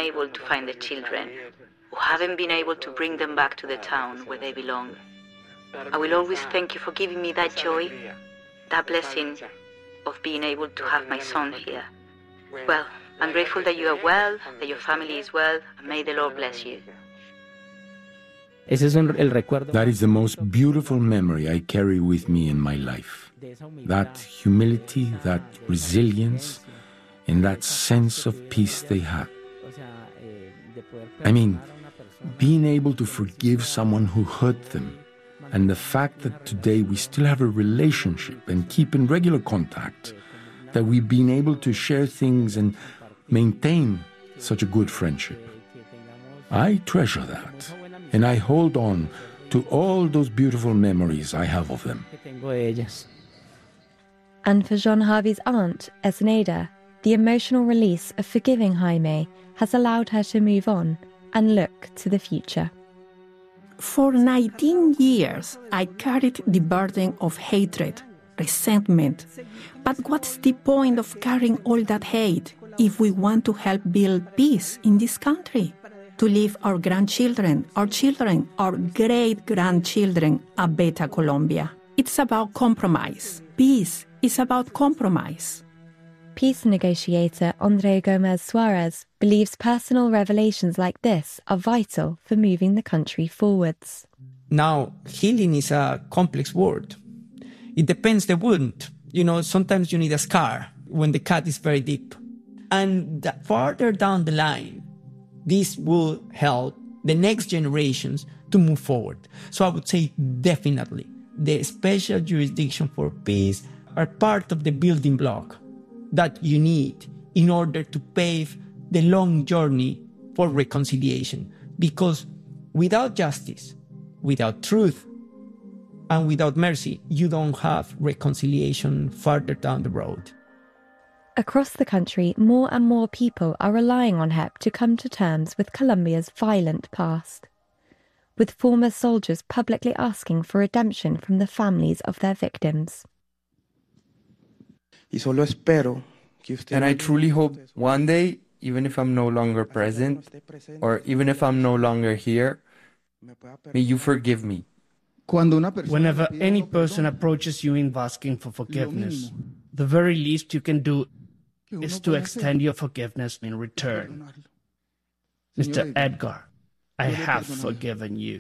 able to find the children, who haven't been able to bring them back to the town where they belong. I will always thank you for giving me that joy, that blessing of being able to have my son here. Well, I'm grateful that you are well, that your family is well, and may the Lord bless you. That is the most beautiful memory I carry with me in my life. That humility, that resilience, and that sense of peace they had. I mean, being able to forgive someone who hurt them, and the fact that today we still have a relationship and keep in regular contact, that we've been able to share things and maintain such a good friendship. I treasure that, and I hold on to all those beautiful memories I have of them. And for John Harvey's aunt, Esneida, the emotional release of forgiving Jaime has allowed her to move on and look to the future. For 19 years, I carried the burden of hatred, resentment. But what's the point of carrying all that hate if we want to help build peace in this country? To leave our grandchildren, our children, our great-grandchildren a better Colombia. It's about compromise. Peace is about compromise. Peace negotiator André Gómez Suárez believes personal revelations like this are vital for moving the country forwards. Now, healing is a complex word. It depends the wound. Sometimes you need a scar when the cut is very deep. And farther down the line, this will help the next generations to move forward. So I would say definitely the special jurisdiction for peace are part of the building block that you need in order to pave the long journey for reconciliation. Because without justice, without truth, and without mercy, you don't have reconciliation farther down the road. Across the country, more and more people are relying on HEP to come to terms with Colombia's violent past, with former soldiers publicly asking for redemption from the families of their victims. And I truly hope one day, even if I'm no longer present, or even if I'm no longer here, may you forgive me. Whenever any person approaches you in asking for forgiveness, the very least you can do is to extend your forgiveness in return. Mr. Edgar, I have forgiven you.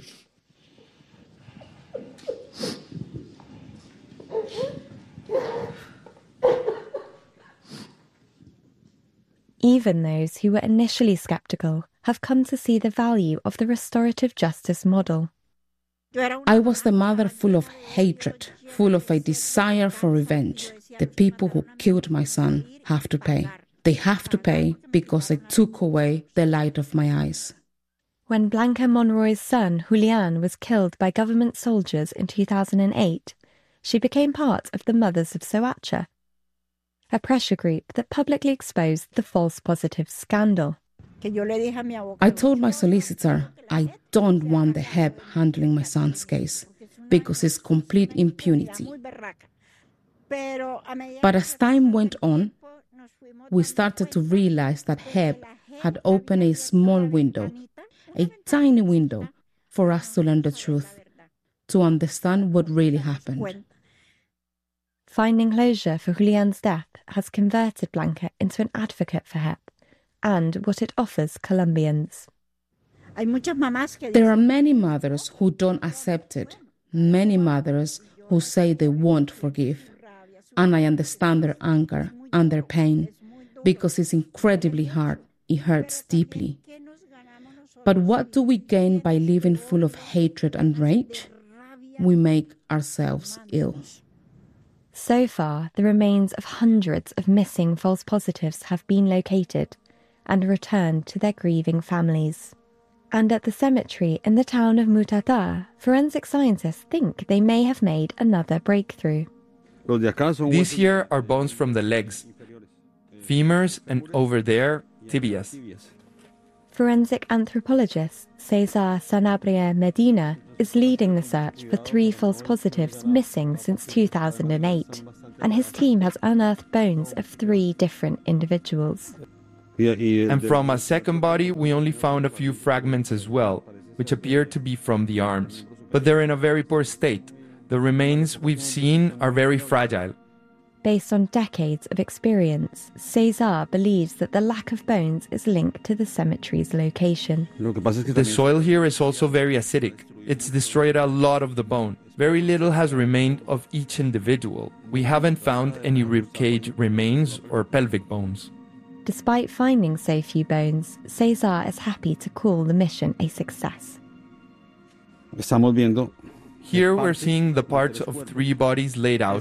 Even those who were initially skeptical have come to see the value of the restorative justice model. I was the mother full of hatred, full of a desire for revenge. The people who killed my son have to pay. They have to pay because they took away the light of my eyes. When Blanca Monroy's son, Julian, was killed by government soldiers in 2008, she became part of the Mothers of Soacha, a pressure group that publicly exposed the false positives scandal. I told my solicitor I don't want the HEP handling my son's case because it's complete impunity. But as time went on, we started to realize that HEP had opened a small window, a tiny window, for us to learn the truth, to understand what really happened. Finding closure for Julian's death has converted Blanca into an advocate for HEP and what it offers Colombians. There are many mothers who don't accept it, many mothers who say they won't forgive. And I understand their anger and their pain because it's incredibly hard. It hurts deeply. But what do we gain by living full of hatred and rage? We make ourselves ill. So far, the remains of hundreds of missing false positives have been located and returned to their grieving families. And at the cemetery in the town of Mutata, forensic scientists think they may have made another breakthrough. These here are bones from the legs, femurs, and over there, tibias. Forensic anthropologist Cesar Sanabria Medina is leading the search for 3 false positives missing since 2008, and his team has unearthed bones of 3 different individuals. And from a second body, we only found a few fragments as well, which appear to be from the arms. But they're in a very poor state. The remains we've seen are very fragile. Based on decades of experience, Cesar believes that the lack of bones is linked to the cemetery's location. The soil here is also very acidic. It's destroyed a lot of the bone. Very little has remained of each individual. We haven't found any ribcage remains or pelvic bones. Despite finding so few bones, Cesar is happy to call the mission a success. Here we're seeing the parts of 3 bodies laid out,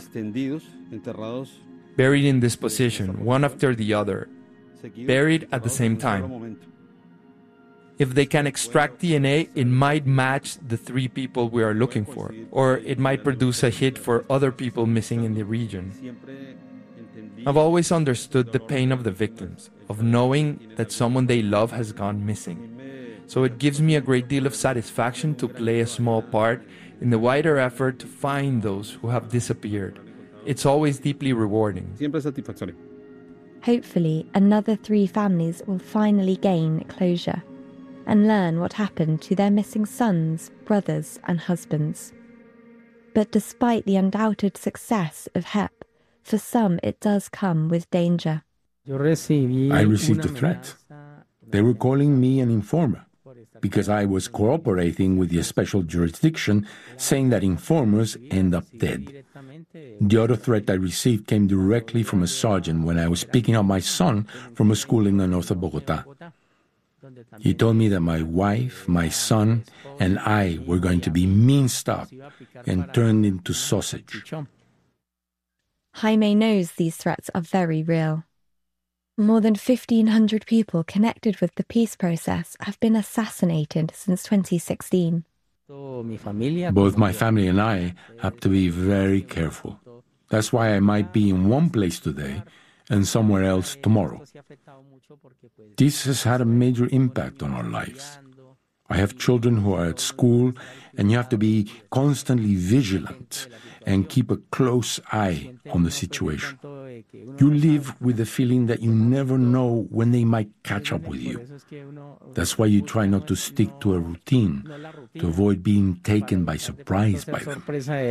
buried in this position, one after the other, buried at the same time. If they can extract DNA, it might match the 3 people we are looking for, or it might produce a hit for other people missing in the region. I've always understood the pain of the victims, of knowing that someone they love has gone missing. So it gives me a great deal of satisfaction to play a small part in the wider effort to find those who have disappeared. It's always deeply rewarding. Hopefully, another 3 families will finally gain closure and learn what happened to their missing sons, brothers, and husbands. But despite the undoubted success of HEP, for some it does come with danger. I received a threat. They were calling me an informer because I was cooperating with the special jurisdiction, saying that informers end up dead. The other threat I received came directly from a sergeant when I was picking up my son from a school in the north of Bogota. He told me that my wife, my son, and I were going to be minced up and turned into sausage. Jaime knows these threats are very real. More than 1,500 people connected with the peace process have been assassinated since 2016. Both my family and I have to be very careful. That's why I might be in one place today and somewhere else tomorrow. This has had a major impact on our lives. I have children who are at school, and you have to be constantly vigilant and keep a close eye on the situation. You live with the feeling that you never know when they might catch up with you. That's why you try not to stick to a routine, to avoid being taken by surprise by them.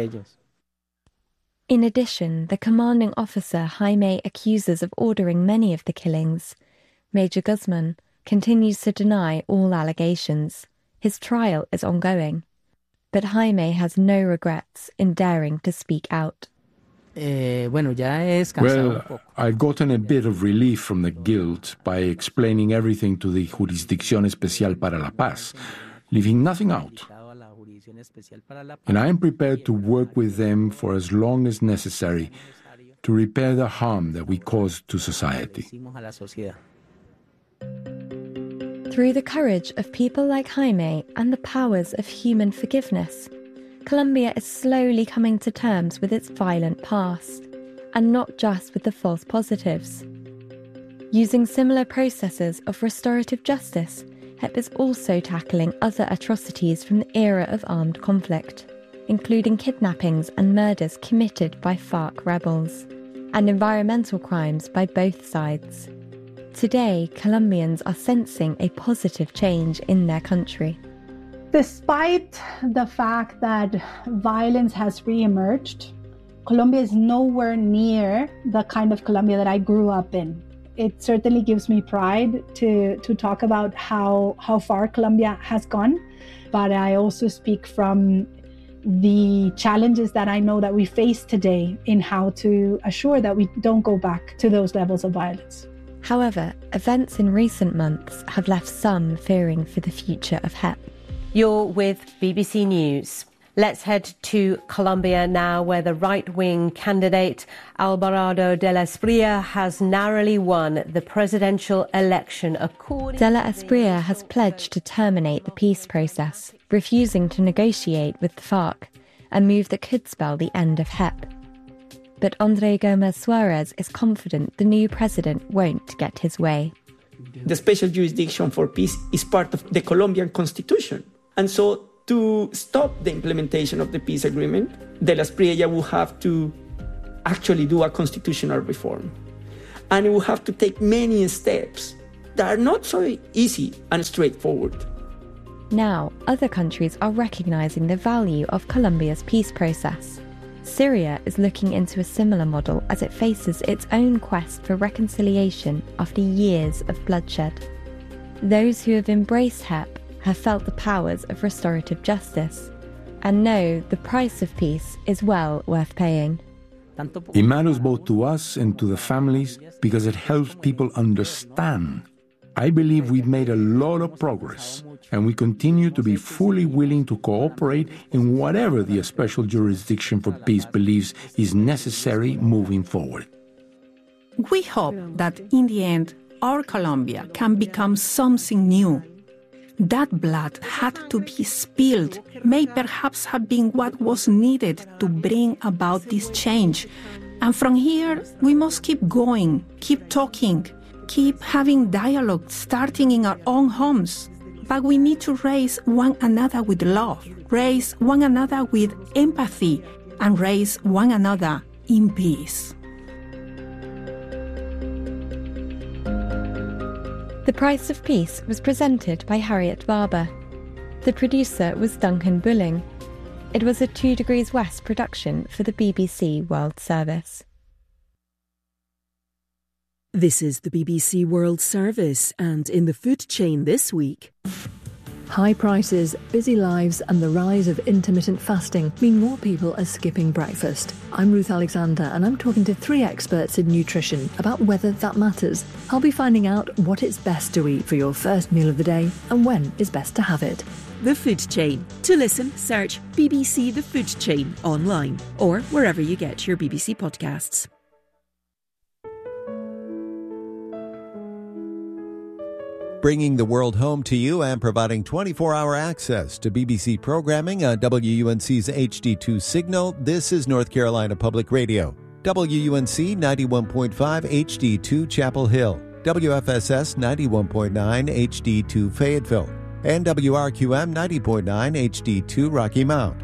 In addition, the commanding officer Jaime accuses of ordering many of the killings, Major Guzman, continues to deny all allegations. His trial is ongoing. But Jaime has no regrets in daring to speak out. Well, I've gotten a bit of relief from the guilt by explaining everything to the Jurisdicción Especial para la Paz, leaving nothing out. And I am prepared to work with them for as long as necessary to repair the harm that we caused to society. Through the courage of people like Jaime and the powers of human forgiveness, Colombia is slowly coming to terms with its violent past, and not just with the false positives. Using similar processes of restorative justice, HEP is also tackling other atrocities from the era of armed conflict, including kidnappings and murders committed by FARC rebels, and environmental crimes by both sides. Today, Colombians are sensing a positive change in their country. Despite the fact that violence has re-emerged, Colombia is nowhere near the kind of Colombia that I grew up in. It certainly gives me pride to talk about how far Colombia has gone, but I also speak from the challenges that I know that we face today in how to assure that we don't go back to those levels of violence. However, events in recent months have left some fearing for the future of HEP. You're with BBC News. Let's head to Colombia now, where the right-wing candidate Alvarado de la Espriella has narrowly won the presidential election. De la Espriella has pledged to terminate the peace process, refusing to negotiate with the FARC, a move that could spell the end of HEP. But André Gomez Suarez is confident the new president won't get his way. The special jurisdiction for peace is part of the Colombian constitution. And so to stop the implementation of the peace agreement, de la Espriella will have to actually do a constitutional reform. And it will have to take many steps that are not so easy and straightforward. Now, other countries are recognizing the value of Colombia's peace process. Syria is looking into a similar model as it faces its own quest for reconciliation after years of bloodshed. Those who have embraced HEP have felt the powers of restorative justice and know the price of peace is well worth paying. It matters both to us and to the families because it helps people understand. I believe we've made a lot of progress, and we continue to be fully willing to cooperate in whatever the special jurisdiction for peace believes is necessary moving forward. We hope that in the end, our Colombia can become something new. That blood had to be spilled, may perhaps have been what was needed to bring about this change. And from here, we must keep going, keep talking, keep having dialogue, starting in our own homes. But we need to raise one another with love, raise one another with empathy, and raise one another in peace. The Price of Peace was presented by Harriet Barber. The producer was Duncan Bulling. It was a 2 Degrees West production for the BBC World Service. This is the BBC World Service, and in the food chain this week. High prices, busy lives and the rise of intermittent fasting mean more people are skipping breakfast. I'm Ruth Alexander and I'm talking to 3 experts in nutrition about whether that matters. I'll be finding out what it's best to eat for your first meal of the day and when is best to have it. The Food Chain. To listen, search BBC The Food Chain online or wherever you get your BBC podcasts. Bringing the world home to you and providing 24-hour access to BBC programming on WUNC's HD2 signal, this is North Carolina Public Radio. WUNC 91.5 HD2 Chapel Hill, WFSS 91.9 HD2 Fayetteville, and WRQM 90.9 HD2 Rocky Mount.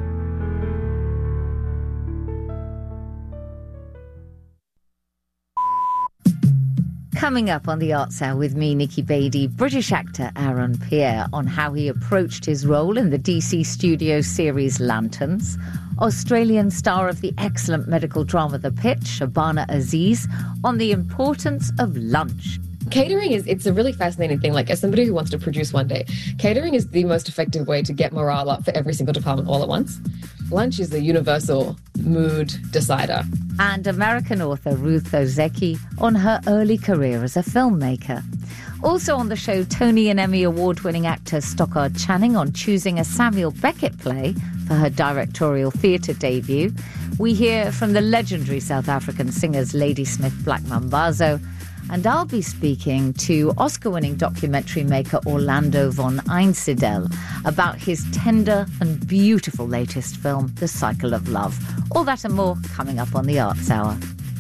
Coming up on the Arts Hour with me, Nikki Beattie, British actor Aaron Pierre on how he approached his role in the DC Studios series Lanterns, Australian star of the excellent medical drama The Pitch, Shabana Aziz, on the importance of lunch. Catering it's a really fascinating thing. Like, as somebody who wants to produce one day, catering is the most effective way to get morale up for every single department all at once. Lunch is the universal mood decider. And American author Ruth Ozeki on her early career as a filmmaker. Also on the show, Tony and Emmy award-winning actor Stockard Channing on choosing a Samuel Beckett play for her directorial theatre debut. We hear from the legendary South African singers Ladysmith Black Mambazo. And I'll be speaking to Oscar-winning documentary maker Orlando von Einsiedel about his tender and beautiful latest film, The Cycle of Love. All that and more coming up on the Arts Hour.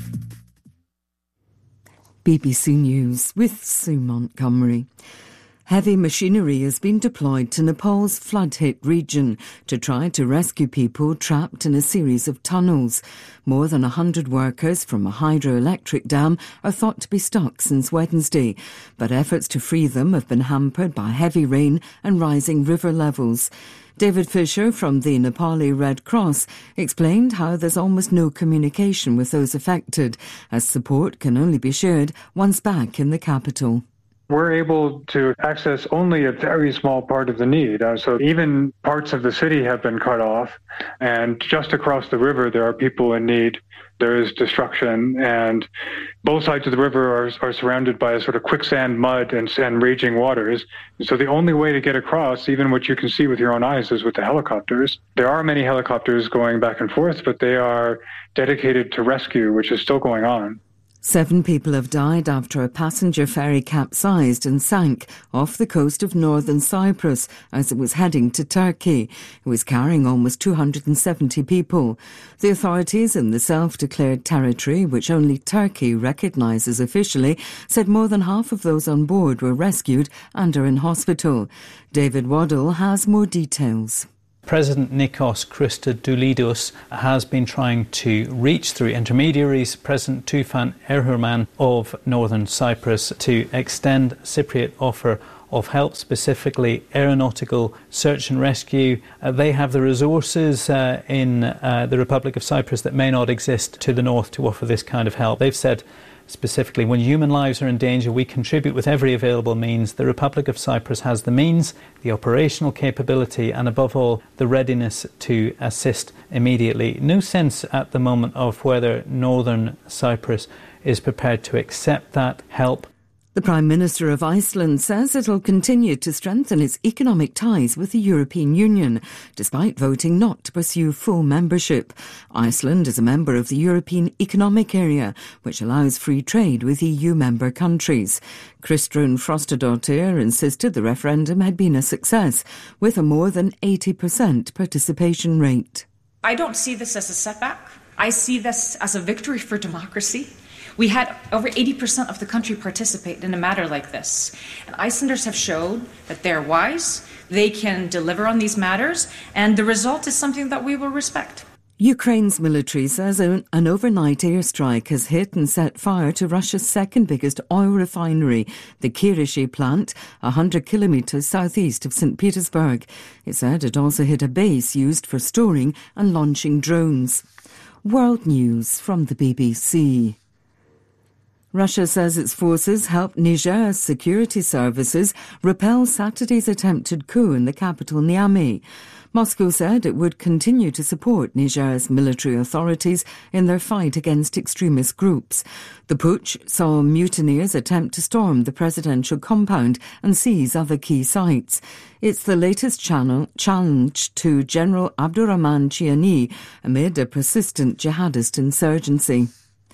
BBC News with Sue Montgomery. Heavy machinery has been deployed to Nepal's flood-hit region to try to rescue people trapped in a series of tunnels. More than 100 workers from a hydroelectric dam are thought to be stuck since Wednesday, but efforts to free them have been hampered by heavy rain and rising river levels. David Fisher from the Nepali Red Cross explained how there's almost no communication with those affected, as support can only be shared once back in the capital. We're able to access only a very small part of the need. So even parts of the city have been cut off. And just across the river, there are people in need. There is destruction. And both sides of the river are surrounded by a sort of quicksand mud and raging waters. So the only way to get across, even what you can see with your own eyes, is with the helicopters. There are many helicopters going back and forth, but they are dedicated to rescue, which is still going on. 7 people have died after a passenger ferry capsized and sank off the coast of northern Cyprus as it was heading to Turkey. It was carrying almost 270 people. The authorities in the self-declared territory, which only Turkey recognises officially, said more than half of those on board were rescued and are in hospital. David Waddell has more details. President Nikos Christodoulidis has been trying to reach, through intermediaries, President Tufan Erhurman of Northern Cyprus to extend Cypriot offer of help, specifically aeronautical search and rescue. They have the resources in the Republic of Cyprus that may not exist to the north to offer this kind of help. They've said specifically, when human lives are in danger, we contribute with every available means. The Republic of Cyprus has the means, the operational capability, and above all, the readiness to assist immediately. No sense at the moment of whether Northern Cyprus is prepared to accept that help. The Prime Minister of Iceland says it'll continue to strengthen its economic ties with the European Union, despite voting not to pursue full membership. Iceland is a member of the European Economic Area, which allows free trade with EU member countries. Kristrún Frostadóttir insisted the referendum had been a success, with a more than 80% participation rate. I don't see this as a setback. I see this as a victory for democracy. We had over 80% of the country participate in a matter like this. And Icelanders have showed that they're wise, they can deliver on these matters, and the result is something that we will respect. Ukraine's military says an overnight airstrike has hit and set fire to Russia's second biggest oil refinery, the Kyryshchi plant, 100 kilometres southeast of St. Petersburg. It said it also hit a base used for storing and launching drones. World News from the BBC. Russia says its forces helped Niger's security services repel Saturday's attempted coup in the capital Niamey. Moscow said it would continue to support Niger's military authorities in their fight against extremist groups. The putsch saw mutineers attempt to storm the presidential compound and seize other key sites. It's the latest challenge to General Abdurrahman Chiani amid a persistent jihadist insurgency.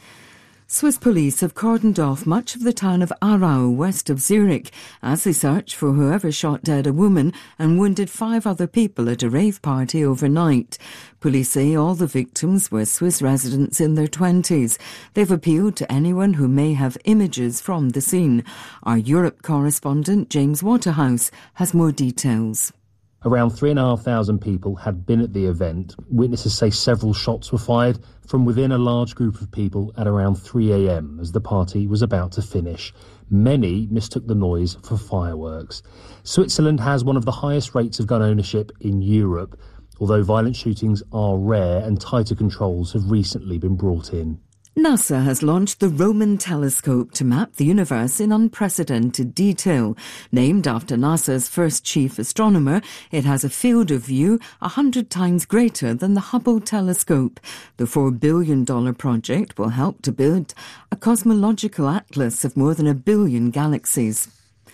Swiss police have cordoned off much of the town of Aarau, west of Zurich, as they search for whoever shot dead a woman and wounded 5 other people at a rave party overnight. Police say all the victims were Swiss residents in their 20s. They've appealed to anyone who may have images from the scene. Our Europe correspondent, James Waterhouse, has more details. Around 3,500 people had been at the event. Witnesses say several shots were fired from within a large group of people at around 3 a.m. as the party was about to finish. Many mistook the noise for fireworks. Switzerland has one of the highest rates of gun ownership in Europe, although violent shootings are rare and tighter controls have recently been brought in. NASA has launched the Roman telescope to map the universe in unprecedented detail. Named after NASA's first chief astronomer, it has a field of view 100 times greater than the Hubble telescope. The $4 billion project will help to build a cosmological atlas of more than 1 billion galaxies.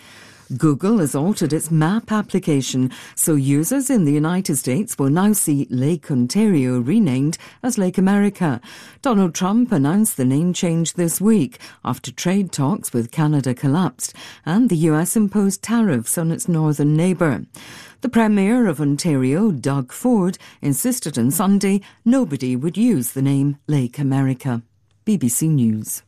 Google has altered its map application, so users in the United States will now see Lake Ontario renamed as Lake America. Donald Trump announced the name change this week after trade talks with Canada collapsed and the US imposed tariffs on its northern neighbour. The Premier of Ontario, Doug Ford, insisted on Sunday nobody would use the name Lake America. BBC News.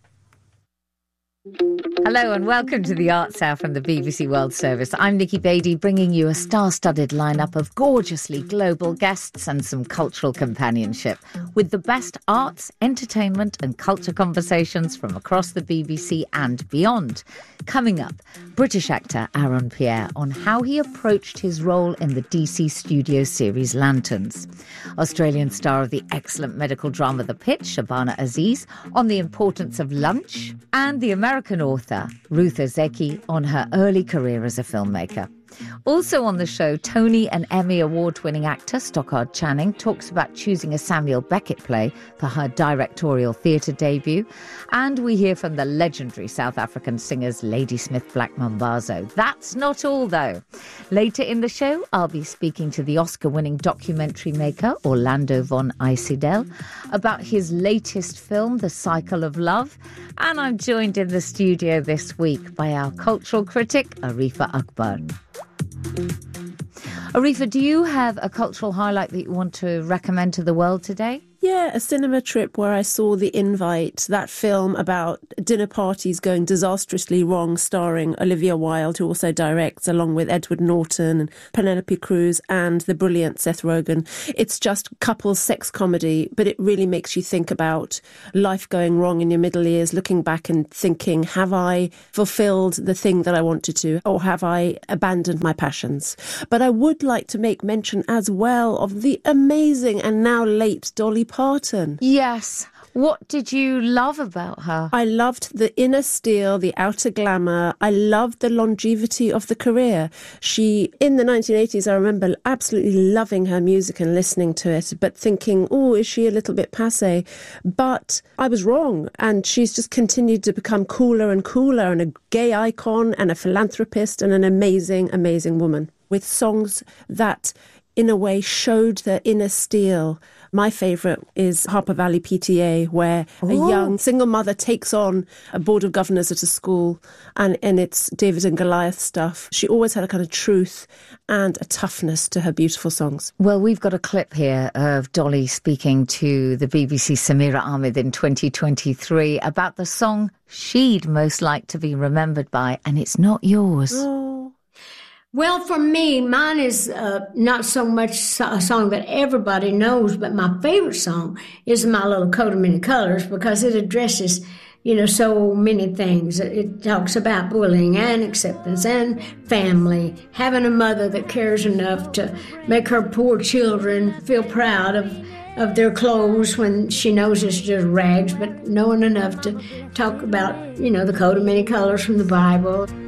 Hello and welcome to the Arts Hour from the BBC World Service. I'm Nikki Beattie, bringing you a star-studded lineup of gorgeously global guests and some cultural companionship with the best arts, entertainment and culture conversations from across the BBC and beyond. Coming up, British actor Aaron Pierre on how he approached his role in the DC studio series Lanterns. Australian star of the excellent medical drama The Pitch, Shabana Aziz, on the importance of lunch, and the American author Ruth Ozeki on her early career as a filmmaker. Also on the show, Tony and Emmy award-winning actor Stockard Channing talks about choosing a Samuel Beckett play for her directorial theatre debut. And we hear from the legendary South African singers Ladysmith Black Mambazo. That's not all, though. Later in the show, I'll be speaking to the Oscar-winning documentary maker Orlando von Eisidel about his latest film, The Cycle of Love. And I'm joined in the studio this week by our cultural critic, Arifa Akbar. Arifa, do you have a cultural highlight that you want to recommend to the world today? Yeah, a cinema trip where I saw The Invite, that film about dinner parties going disastrously wrong, starring Olivia Wilde, who also directs, along with Edward Norton and Penelope Cruz and the brilliant Seth Rogen. It's just couples sex comedy, but it really makes you think about life going wrong in your middle years, looking back and thinking, have I fulfilled the thing that I wanted to, or have I abandoned my passions? But I would like to make mention as well of the amazing and now late Dolly Parton. Yes. What did you love about her? I loved the inner steel, the outer glamour. I loved the longevity of the career. She, in the 1980s, I remember absolutely loving her music and listening to it, but thinking, oh, is she a little bit passé? But I was wrong. And she's just continued to become cooler and cooler, and a gay icon and a philanthropist and an amazing, amazing woman with songs that, in a way, showed the inner steel. My favourite is Harper Valley PTA, where a young single mother takes on a board of governors at a school, and it's David and Goliath stuff. She always had a kind of truth and a toughness to her beautiful songs. Well, we've got a clip here of Dolly speaking to the BBC Samira Ahmed in 2023 about the song she'd most like to be remembered by, and it's not yours. Well, for me, mine is not so much a song that everybody knows, but my favorite song is My Little Coat of Many Colors, because it addresses, so many things. It talks about bullying and acceptance and family, having a mother that cares enough to make her poor children feel proud of their clothes when she knows it's just rags, but knowing enough to talk about, the coat of many colors from the Bible.